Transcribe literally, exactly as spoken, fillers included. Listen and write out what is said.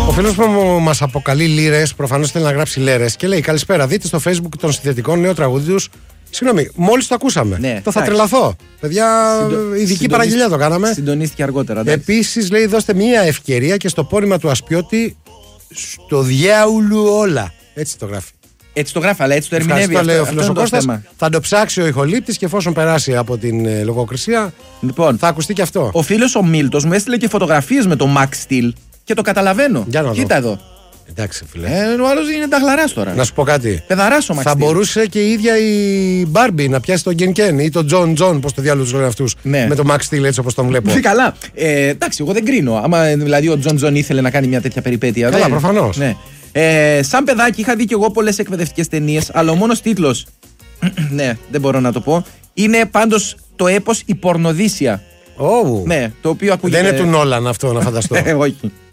Ο φίλος που μας αποκαλεί λίρες, προφανώς θέλει να γράψει λέρες και λέει: καλησπέρα, δείτε στο Facebook των συνθετικών νέο τραγούδι τους. Συγγνώμη, μόλις το ακούσαμε. Ναι, το θα τρελαθώ. Παιδιά, Συντο... ειδική παραγγελία το κάναμε. Συντονίστηκε αργότερα. Επίσης, λέει: δώστε μία ευκαιρία και στο πόνημα του Ασπιώτη στο διάουλου όλα. Έτσι το γράφει. Έτσι το γράφει, αλλά έτσι το ερμηνεύει. Αυτό λέει ο φίλος ο Κώστας. θέμα. Θα το ψάξει ο ηχολήπτης και εφόσον περάσει από την ε, λογοκρισία, λοιπόν, θα ακουστεί και αυτό. Ο φίλος ο Μίλτος μου έστειλε και φωτογραφίες με το Max Steel και το καταλαβαίνω. Κοίτα εδώ. Εντάξει, φίλε. Ε, ο άλλος είναι ταγλαράς τώρα. Να σου πω κάτι. Πεδαράς ο Max Θα Steel. μπορούσε και η ίδια η Μπάρμπι να πιάσει τον Γκεν Κεν ή τον Τζον Τζον, πώς το διάλογο τους λένε αυτούς. Ναι. Με το Max Steel, έτσι όπως τον βλέπω. Τι καλά. Ε, εντάξει, εγώ δεν κρίνω. Άμα δηλαδή ο Τζον Τζον ήθελε να κάνει μια τέτοια περιπέτεια. Καλά, δεν... προφανώς. Ναι. Ε, σαν παιδάκι είχα δει κι εγώ πολλές εκπαιδευτικές ταινίες, αλλά ο μόνος τίτλος. Ναι, δεν μπορώ να το πω. Είναι πάντως το έπος Η Πορνοδύσσια. Oh. Ναι, το οποίο ακούγεται. Δεν είναι του Νόλαν αυτό, να φανταστώ. Όχι.